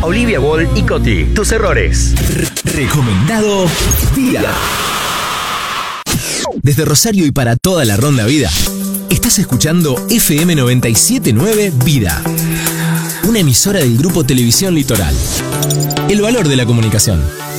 Olivia Wall y Coti. Tus errores. Recomendado Vida. Desde Rosario y para toda la Ronda Vida, estás escuchando FM 97.9 Vida, una emisora del Grupo Televisión Litoral. El valor de la comunicación.